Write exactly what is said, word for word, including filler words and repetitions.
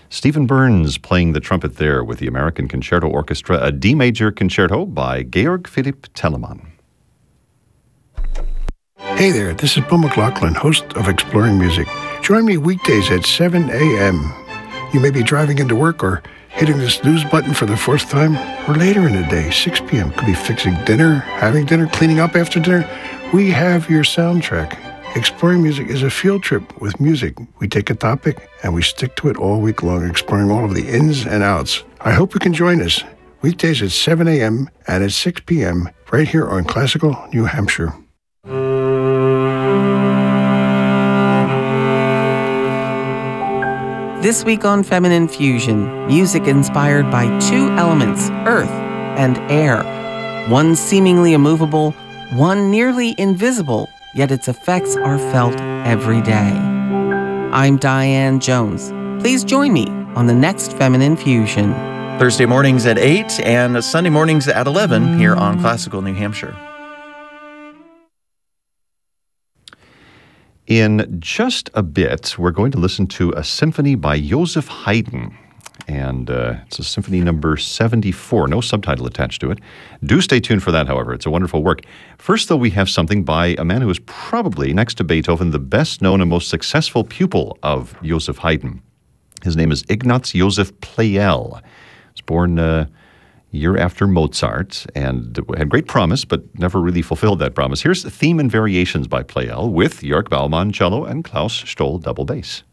Stephen Burns playing the trumpet there with the American Concerto Orchestra, a D major concerto by Georg Philipp Telemann. Hey there, this is Bill McLaughlin, host of Exploring Music. Join me weekdays at seven a.m. You may be driving into work or hitting the snooze button for the first time, or later in the day, six p.m. Could be fixing dinner, having dinner, cleaning up after dinner. We have your soundtrack. Exploring Music is a field trip with music. We take a topic and we stick to it all week long, exploring all of the ins and outs. I hope you can join us weekdays at seven a.m. and at six p.m. right here on Classical New Hampshire. This week on Feminine Fusion, music inspired by two elements, earth and air. One seemingly immovable, one nearly invisible, yet its effects are felt every day. I'm Diane Jones. Please join me on the next Feminine Fusion. Thursday mornings at eight and Sunday mornings at eleven here on Classical New Hampshire. In just a bit, we're going to listen to a symphony by Joseph Haydn. And uh, it's a symphony number seventy-four, no subtitle attached to it. Do stay tuned for that, however. It's a wonderful work. First, though, we have something by a man who is probably, next to Beethoven, the best known and most successful pupil of Joseph Haydn. His name is Ignaz Joseph Pleyel. He was born uh, a year after Mozart and had great promise, but never really fulfilled that promise. Here's Theme and Variations by Pleyel with Jörg Baumann, cello, and Klaus Stoll, double bass.